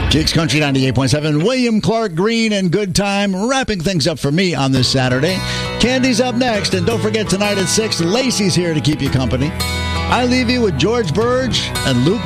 Jake's Country 98.7. William Clark Green and Good Time wrapping things up for me on this Saturday. Candy's up next, and don't forget tonight at 6, Lacey's here to keep you company. I leave you with George Burge and Luke